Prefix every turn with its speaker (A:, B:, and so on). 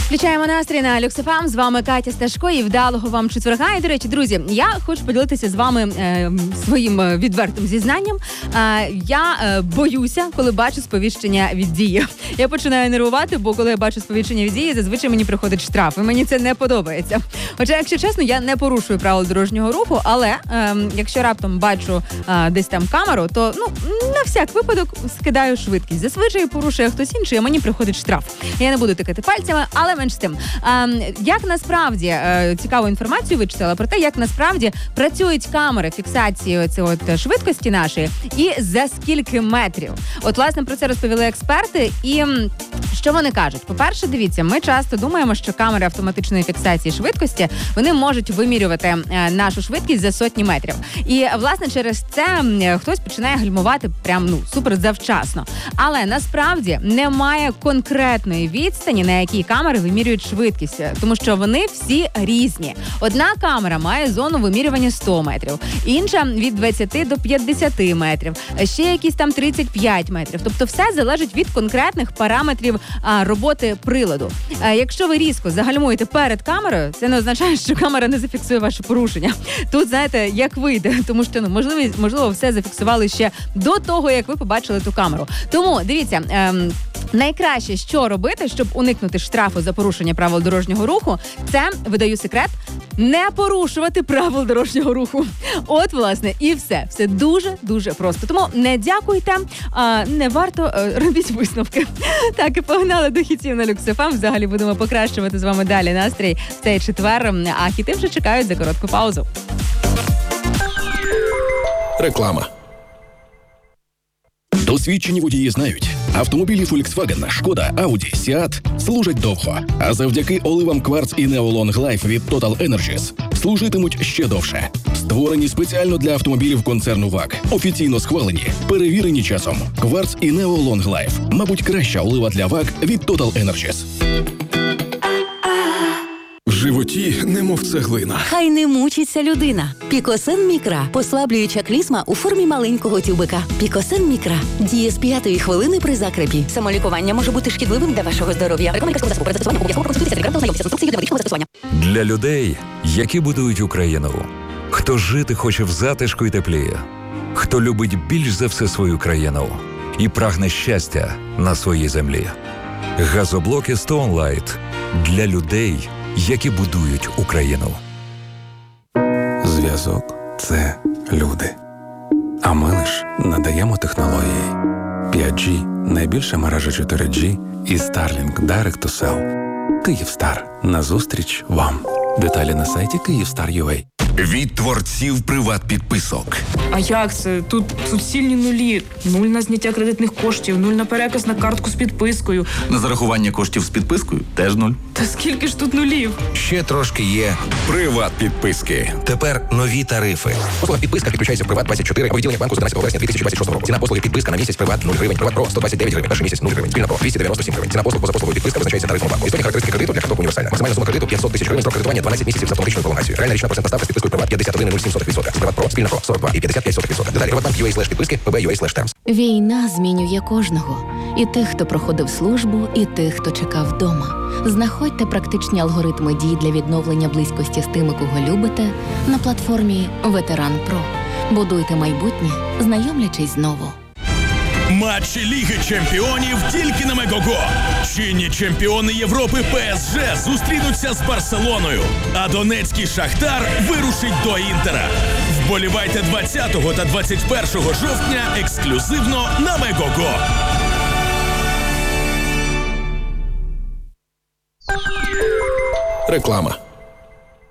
A: Включаємо настрій на Люкс ФМ. З вами Катя Сташко і вдалого вам четверга. І, до речі, друзі, я хочу поділитися з вами своїм відвертим зізнанням. Я боюся, коли бачу сповіщення від Дії. Я починаю нервувати, бо коли я бачу сповіщення від Дії, зазвичай мені приходить штраф. І мені це не подобається. Хоча, якщо чесно, я не порушую правил дорожнього руху, але якщо раптом бачу десь там камеру, то на всяк випадок скидаю швидкість. Зазвичай порушує хтось інший, а мені приходить штраф. Я не буду тикати пальцями, але менш з тим. Як насправді, цікаву інформацію вичитала про те, як насправді працюють камери фіксації швидкості нашої і за скільки метрів. От, власне, про це розповіли експерти і що вони кажуть? По-перше, дивіться, ми часто думаємо, що камери автоматичної фіксації швидкості, вони можуть вимірювати нашу швидкість за сотні метрів. І, власне, через це хтось починає гальмувати прям, супер завчасно. Але насправді немає конкретної відстані, на якій камери вимірюють швидкість, тому що вони всі різні. Одна камера має зону вимірювання 100 метрів, інша від 20 до 50 метрів, ще якісь там 35 метрів. Тобто все залежить від конкретних параметрів роботи приладу. Якщо ви різко загальмуєте перед камерою, це не означає, що камера не зафіксує ваше порушення. Тут, знаєте, як вийде, тому що, можливо, все зафіксували ще до того, як ви побачили ту камеру. Тому, дивіться, найкраще, що робити, щоб уникнути штрафу за порушення правил дорожнього руху, це, видаю секрет, не порушувати правил дорожнього руху. От, власне, і все. Все дуже-дуже просто. Тому не дякуйте, не варто, робіть висновки. Так, і погнали до хітів на Люкс ФМ. Взагалі будемо покращувати з вами далі настрій в цей четвер, а хіти вже чекають за коротку паузу.
B: Реклама. Досвідчені водії знають, автомобілі Volkswagen, Шкода, Audi, Seat служать довго, а завдяки оливам Quartz і Neo Long Life від Total Energies служитимуть ще довше. Створені спеціально для автомобілів концерну ВАГ, офіційно схвалені, перевірені часом. Quartz і Neo Long Life, мабуть, краща олива для ВАГ від Total Energies.
C: В животі немов цеглина.
D: Хай не мучиться людина. Пікосен Мікра. Послаблююча клізма у формі маленького тюбика. Пікосен Мікра. Діє з 5-ї хвилини при закрепі. Самолікування може бути шкідливим для вашого здоров'я. Рекомендую засобу перед застосуванням обов'язково проконсультуйтеся з лікарем та ознайомтеся з інструкцією для медичного застосування.
E: Для людей, які будують Україну. Хто жити хоче в затишку і теплі. Хто любить більш за все свою країну. І прагне щастя на своїй землі. Газоблоки Stone Light. Для людей, які будують Україну.
C: Зв'язок – це люди. А ми лиш надаємо технології. 5G – найбільша мережа 4G і Starlink Direct to Cell. Київстар. Назустріч вам. Деталі на сайті Kyivstar.ua.
F: Від творців приват-підписок.
G: А як це? Тут сильні нулі. 0 на зняття кредитних коштів, 0 на переказ на картку з підпискою.
F: На зарахування коштів з підпискою теж 0.
G: Та скільки ж тут нулів?
H: Ще трошки є приват-підписки. Тепер нові тарифи.
I: Послуга підписка підключається в Приват24 у відділенні банку з 11 вересня 2026 року. Ціна послуги підписка на місяць Приват 0 гривень. Приват Про 129 гривень. Перший місяць 0 гривень. Спільна Про 297 гривень. Ціна послуг поза послугою підписка визначається тарифом банку. Істотні характеристики кредиту для карток універсальна. Максимальна сума кредиту 500 тисяч гривень. Строк кредитування 12 місяців з автоматичною пролонгацією. Реальна річна процентна ставка з підпискою Приват 51,07%. Приват Про, спільна Про 42,55%. Деталі Приватбанк.ua/підписки, pb.ua/terms.
D: Війна змінює кожного. І тих, хто проходив службу, і тих, хто чекав вдома. Знаходьте практичні алгоритми дій для відновлення близькості з тими, кого любите, на платформі Ветеран Про. Будуйте майбутнє, знайомлячись знову.
J: Матчі Ліги Чемпіонів тільки на Мегого. Чинні чемпіони Європи ПСЖ зустрінуться з Барселоною, а донецький Шахтар вирушить до Інтера. Вболівайте 20 та 21 жовтня ексклюзивно на Мегого.
B: Реклама.